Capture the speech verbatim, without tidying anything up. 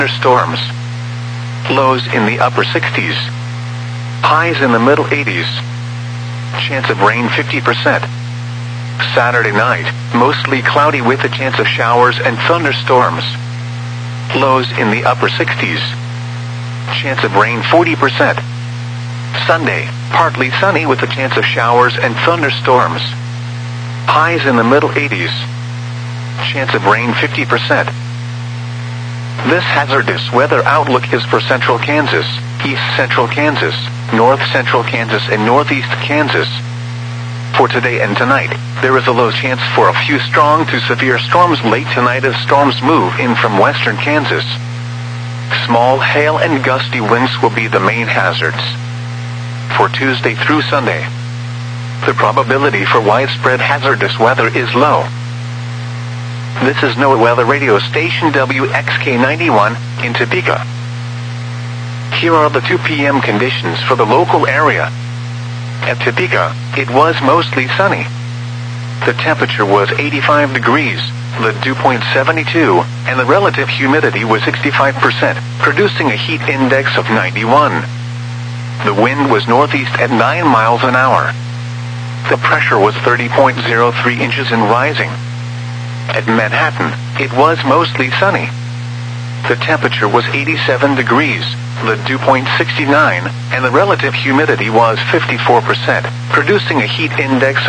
thunderstorms. Lows in the upper sixties. Highs in the middle eighties. Chance of rain fifty percent. Saturday night, mostly cloudy with a chance of showers and thunderstorms. Lows in the upper sixties. Chance of rain forty percent. Sunday, partly sunny with a chance of showers and thunderstorms. Highs in the middle eighties. Chance of rain fifty percent. This hazardous weather outlook is for central Kansas, east central Kansas, north central Kansas and northeast Kansas. For today and tonight, there is a low chance for a few strong to severe storms late tonight as storms move in from western Kansas. Small hail and gusty winds will be the main hazards. For Tuesday through Sunday, the probability for widespread hazardous weather is low. This is NOAA Weather Radio Station W X K ninety-one in Topeka. Here are the two p m conditions for the local area. At Topeka, it was mostly sunny. The temperature was eighty-five degrees, the dew point seventy-two, and the relative humidity was sixty-five percent, producing a heat index of ninety-one. The wind was northeast at nine miles an hour. The pressure was thirty point zero three inches and rising. At Manhattan, it was mostly sunny. The temperature was eighty-seven degrees, the dew point sixty-nine, and the relative humidity was fifty-four percent, producing a heat index